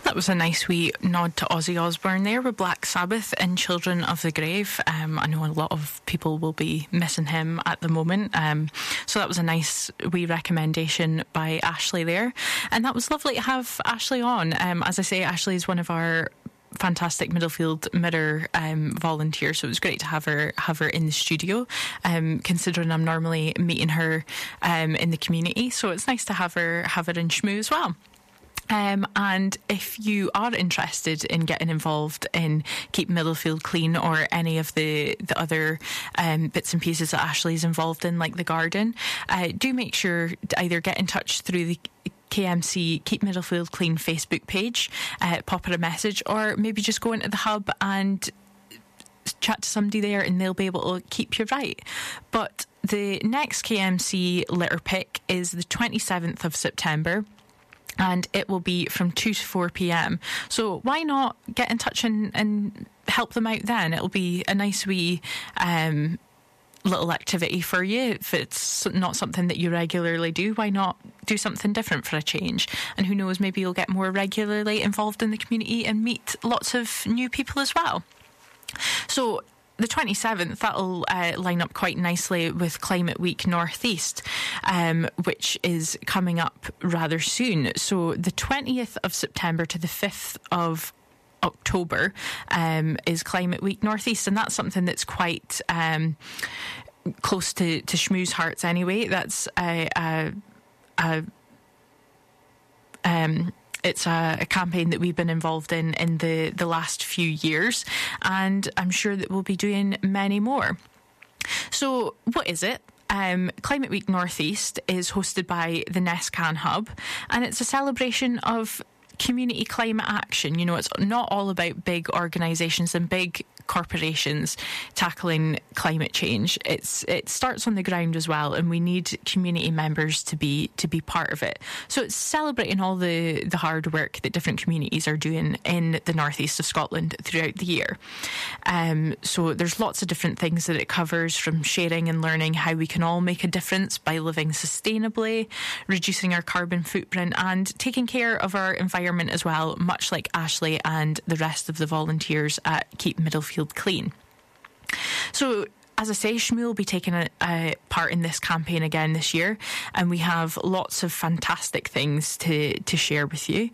That was a nice wee nod to Ozzy Osbourne there with Black Sabbath and Children of the Grave. I know a lot of people will be missing him at the moment. So that was a nice wee recommendation by Ashley there. And that was lovely to have Ashley on. As I say, Ashley is one of our fantastic Middlefield Mirror volunteers, so it was great to have her in the studio, considering I'm normally meeting her in the community, so it's nice to have her in Shmoo as well. And if you are interested in getting involved in Keep Middlefield Clean or any of the other bits and pieces that Ashley's involved in, like the garden, do make sure to either get in touch through the KMC Keep Middlefield Clean Facebook page, pop her a message, or maybe just go into the hub and chat to somebody there and they'll be able to keep you right. But the next KMC litter pick is the 27th of September. And it will be from 2 to 4 p.m. So why not get in touch and help them out then? It'll be a nice wee little activity for you. If it's not something that you regularly do, why not do something different for a change? And who knows, maybe you'll get more regularly involved in the community and meet lots of new people as well. So the 27th, that'll line up quite nicely with Climate Week North East, which is coming up rather soon. So the 20th of September to the 5th of October is Climate Week North East, and that's something that's quite close to Shmoo's hearts anyway. That's it's a campaign that we've been involved in the last few years, and I'm sure that we'll be doing many more. So what is it? Climate Week North East is hosted by the Nescan Hub, and it's a celebration of community climate action. You know, it's not all about big organisations and big corporations tackling climate change. It starts on the ground as well, and we need community members to be part of it. So it's celebrating all the hard work that different communities are doing in the northeast of Scotland throughout the year. So there's lots of different things that it covers, from sharing and learning how we can all make a difference by living sustainably, reducing our carbon footprint, and taking care of our environment as well, much like Ashley and the rest of the volunteers at Keep Middlefield Clean. So, as I say, Shmoo will be taking a part in this campaign again this year, and we have lots of fantastic things to share with you.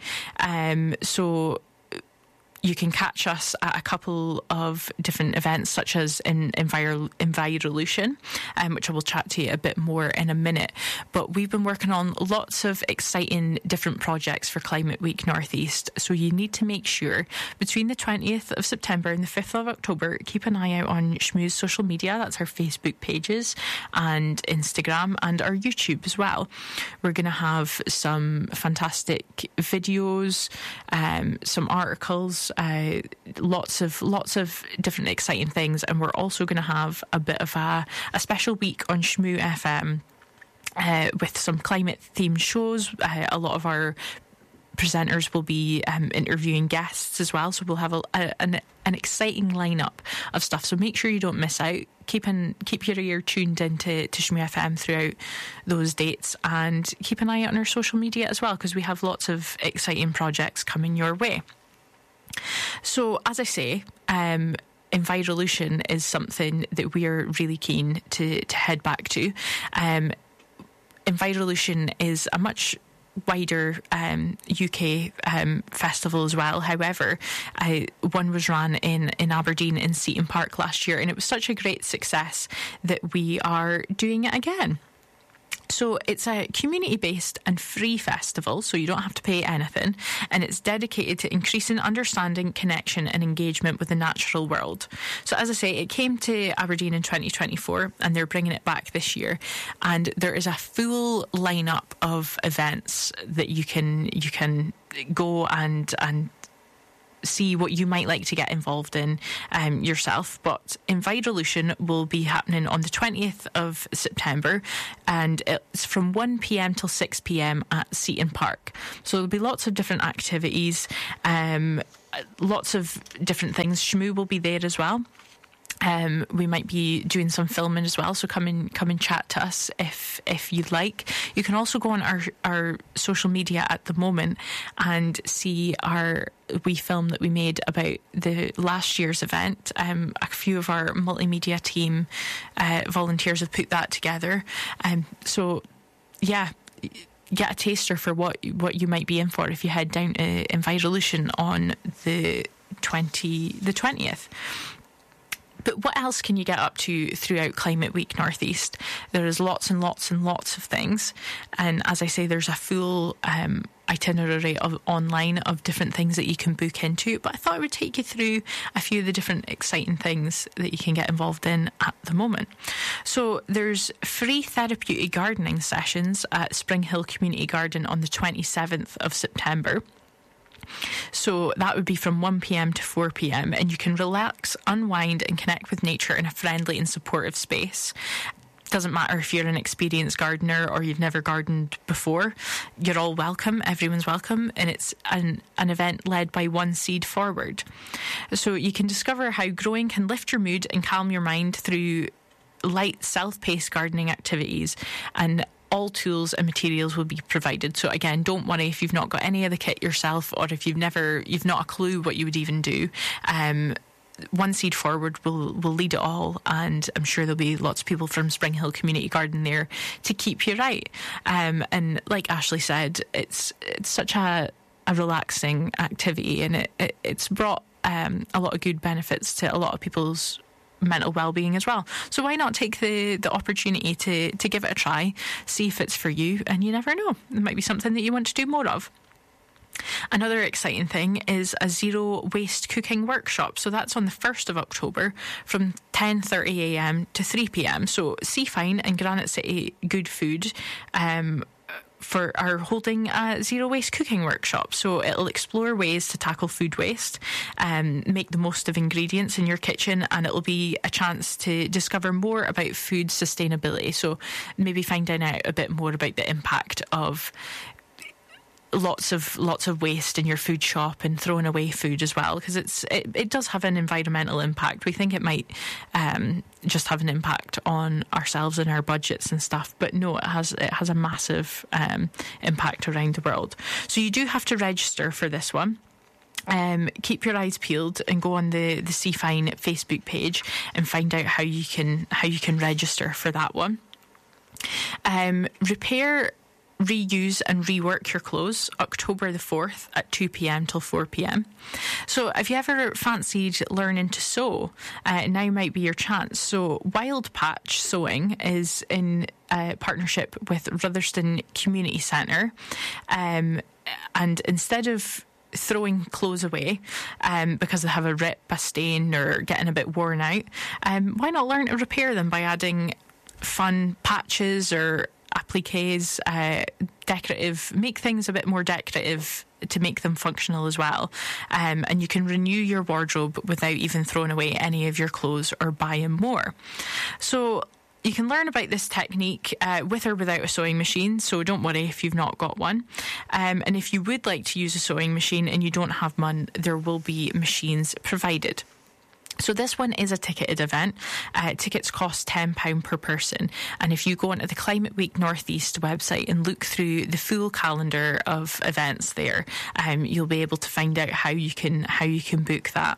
So you can catch us at a couple of different events, such as in Envirolution, which I will chat to you a bit more in a minute. But we've been working on lots of exciting different projects for Climate Week North East. So you need to make sure between the 20th of September and the 5th of October, keep an eye out on Shmoo's social media. That's our Facebook pages and Instagram and our YouTube as well. We're going to have some fantastic videos, some articles, lots of different exciting things, and we're also going to have a bit of a special week on Shmoo FM with some climate themed shows. A lot of our presenters will be interviewing guests as well, so we'll have an exciting lineup of stuff, so make sure you don't miss out. Keep your ear tuned into Shmoo FM throughout those dates, and keep an eye out on our social media as well, because we have lots of exciting projects coming your way. So, as I say, Envirolution is something that we are really keen to head back to. Envirolution is a much wider UK festival as well. However, one was run in Aberdeen in Seaton Park last year, and it was such a great success that we are doing it again. So it's a community-based and free festival, so you don't have to pay anything, and it's dedicated to increasing understanding, connection and engagement with the natural world. So as I say, it came to Aberdeen in 2024, and they're bringing it back this year, and there is a full lineup of events that you can go and see what you might like to get involved in yourself. But Envirolution will be happening on the 20th of September, and it's from 1 p.m. till 6 p.m. at Seaton Park. So there'll be lots of different activities, lots of different things. Shmoo will be there as well. We might be doing some filming as well, so come and chat to us if you'd like. You can also go on our social media at the moment and see our wee film that we made about the last year's event. A few of our multimedia team volunteers have put that together. So yeah, get a taster for what you might be in for if you head down to Envirolution on the 20th. But what else can you get up to throughout Climate Week Northeast? There is lots and lots and lots of things. And as I say, there's a full itinerary online of different things that you can book into. But I thought I would take you through a few of the different exciting things that you can get involved in at the moment. So there's free therapeutic gardening sessions at Spring Hill Community Garden on the 27th of September. So that would be from 1 p.m. to 4 p.m. and you can relax, unwind and connect with nature in a friendly and supportive space. Doesn't matter if you're an experienced gardener or you've never gardened before, you're all welcome, everyone's welcome, and it's an event led by One Seed Forward. So you can discover how growing can lift your mood and calm your mind through light, self-paced gardening activities, and all tools and materials will be provided. So again, don't worry if you've not got any of the kit yourself, or if you've not a clue what you would even do. One Seed Forward will lead it all, and I'm sure there'll be lots of people from Spring Hill Community Garden there to keep you right. And like Ashley said, it's such a relaxing activity, and it's brought a lot of good benefits to a lot of people's mental well-being as well. So why not take the opportunity to give it a try, see if it's for you, and you never know, it might be something that you want to do more of. Another exciting thing is a zero waste cooking workshop. So that's on the 1st of October from 10:30am to 3pm. So Seafine and Granite City Good Food are holding a zero waste cooking workshop. So it'll explore ways to tackle food waste, make the most of ingredients in your kitchen, and it'll be a chance to discover more about food sustainability. So maybe finding out a bit more about the impact of lots of waste in your food shop and throwing away food as well, because it does have an environmental impact. We think it might just have an impact on ourselves and our budgets and stuff, but no, it has a massive impact around the world. So you do have to register for this one. Keep your eyes peeled and go on the Seafine Facebook page and find out how you can register for that one. Repair, reuse and rework your clothes, October the 4th at 2pm till 4pm. So if you ever fancied learning to sew, now might be your chance. So Wild Patch Sewing is in partnership with Rutherstone Community Centre, and instead of throwing clothes away because they have a rip, a stain or getting a bit worn out, why not learn to repair them by adding fun patches or appliques, make things a bit more decorative to make them functional as well. And you can renew your wardrobe without even throwing away any of your clothes or buying more. So you can learn about this technique with or without a sewing machine, so don't worry if you've not got one. And if you would like to use a sewing machine and you don't have one, there will be machines provided. So this one is a ticketed event. Tickets cost £10 per person. And if you go onto the Climate Week Northeast website and look through the full calendar of events there, you'll be able to find out how you can book that.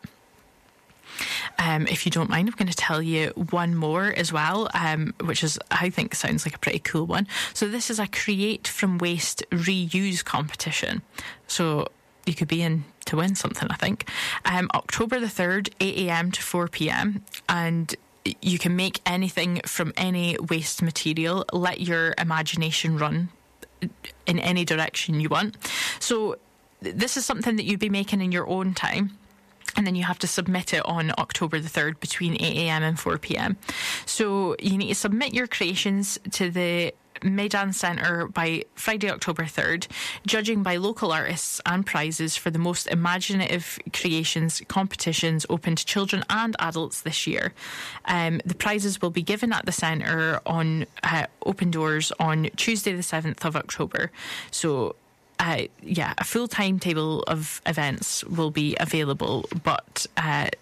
If you don't mind, I'm going to tell you one more as well, which I think sounds like a pretty cool one. So this is a Create from Waste Reuse competition. So you could be in to win something, I think. October the 3rd, 8am to 4pm, and you can make anything from any waste material. Let your imagination run in any direction you want. So this is something that you'd be making in your own time, and then you have to submit it on October the 3rd between 8am and 4pm. So you need to submit your creations to the Maidan Centre by Friday, October 3rd, judging by local artists and prizes for the most imaginative creations competitions open to children and adults this year. The prizes will be given at the centre on open doors on Tuesday the 7th of October. So a full timetable of events will be available, but